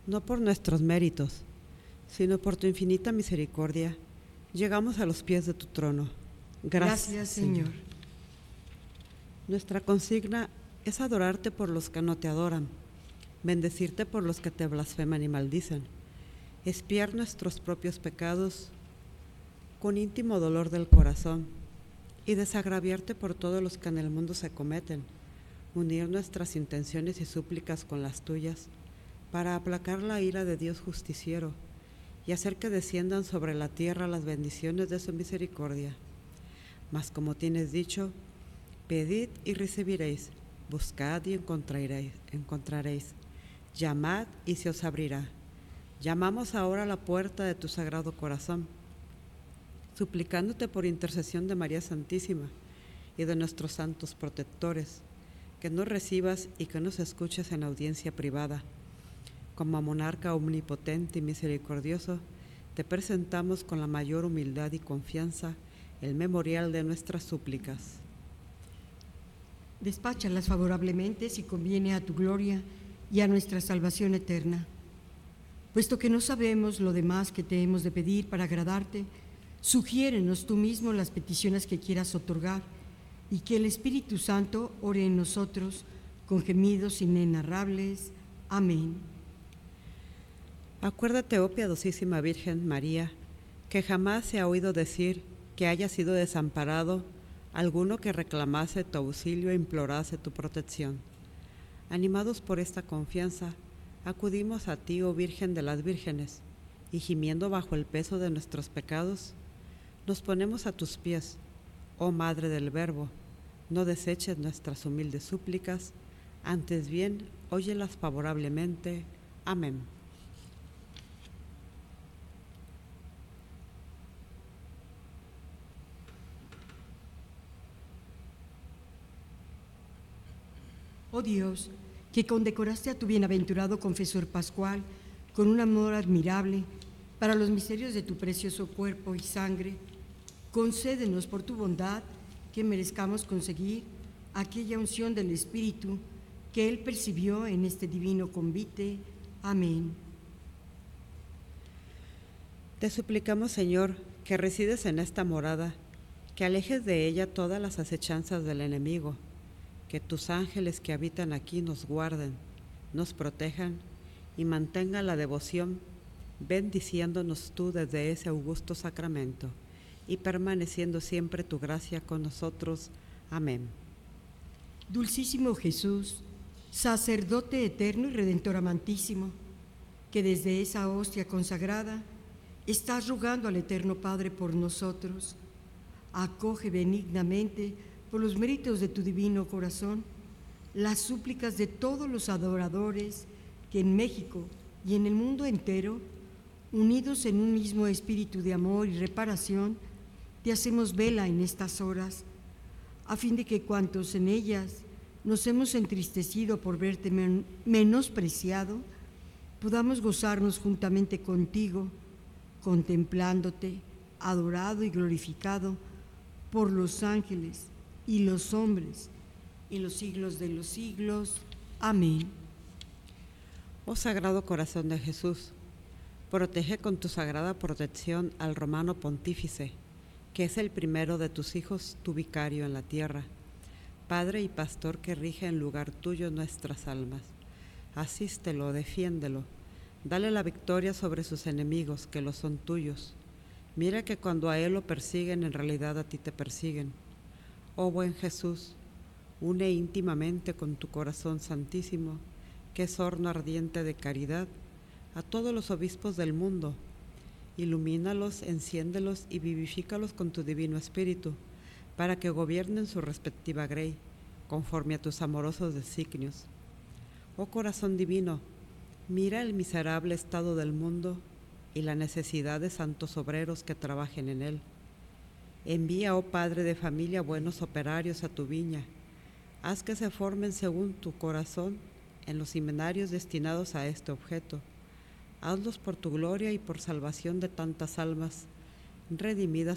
No por nuestros méritos, sino por tu infinita misericordia, llegamos a los pies de tu trono. Gracias, Señor. Nuestra consigna es adorarte por los que no te adoran, bendecirte por los que te blasfeman y maldicen, expiar nuestros propios pecados con íntimo dolor del corazón y desagraviarte por todos los que en el mundo se cometen, unir nuestras intenciones y súplicas con las tuyas, para aplacar la ira de Dios justiciero y hacer que desciendan sobre la tierra las bendiciones de su misericordia. Mas como tienes dicho, pedid y recibiréis, buscad y encontraréis, llamad y se os abrirá. Llamamos ahora a la puerta de tu sagrado corazón, suplicándote por intercesión de María Santísima y de nuestros santos protectores, que nos recibas y que nos escuches en audiencia privada. Como monarca omnipotente y misericordioso, te presentamos con la mayor humildad y confianza el memorial de nuestras súplicas. Despáchalas favorablemente si conviene a tu gloria y a nuestra salvación eterna. Puesto que no sabemos lo demás que te hemos de pedir para agradarte, sugiérenos tú mismo las peticiones que quieras otorgar y que el Espíritu Santo ore en nosotros con gemidos inenarrables. Amén. Acuérdate, oh piadosísima Virgen María, que jamás se ha oído decir que haya sido desamparado alguno que reclamase tu auxilio e implorase tu protección. Animados por esta confianza, acudimos a ti, oh Virgen de las Vírgenes, y gimiendo bajo el peso de nuestros pecados, nos ponemos a tus pies, oh Madre del Verbo. No deseches nuestras humildes súplicas, antes bien, óyelas favorablemente. Amén. Oh Dios, que condecoraste a tu bienaventurado confesor Pascual con un amor admirable para los misterios de tu precioso cuerpo y sangre, concédenos por tu bondad que merezcamos conseguir aquella unción del Espíritu que él percibió en este divino convite. Amén. Te suplicamos, Señor, que resides en esta morada, que alejes de ella todas las acechanzas del enemigo, que tus ángeles que habitan aquí nos guarden, nos protejan y mantengan la devoción, bendiciéndonos tú desde ese augusto sacramento y permaneciendo siempre tu gracia con nosotros. Amén. Dulcísimo Jesús, sacerdote eterno y redentor amantísimo, que desde esa hostia consagrada estás rogando al Eterno Padre por nosotros, acoge benignamente por los méritos de tu divino corazón las súplicas de todos los adoradores que en México y en el mundo entero, unidos en un mismo espíritu de amor y reparación, te hacemos vela en estas horas, a fin de que cuantos en ellas nos hemos entristecido por verte menospreciado, podamos gozarnos juntamente contigo, contemplándote, adorado y glorificado por los ángeles y los hombres, en los siglos de los siglos. Amén. Oh Sagrado Corazón de Jesús, protege con tu sagrada protección al romano pontífice, que es el primero de tus hijos, tu vicario en la tierra, Padre y Pastor que rige en lugar tuyo nuestras almas. Asístelo, defiéndelo, dale la victoria sobre sus enemigos, que los son tuyos. Mira que cuando a él lo persiguen, en realidad a ti te persiguen. Oh buen Jesús, une íntimamente con tu corazón santísimo, que es horno ardiente de caridad, a todos los obispos del mundo. Ilumínalos, enciéndelos y vivifícalos con tu divino espíritu, para que gobiernen su respectiva grey, conforme a tus amorosos designios. Oh corazón divino, mira el miserable estado del mundo y la necesidad de santos obreros que trabajen en él. Envía, oh Padre de familia, buenos operarios a tu viña. Haz que se formen según tu corazón en los seminarios destinados a este objeto. Hazlos por tu gloria y por salvación de tantas almas redimidas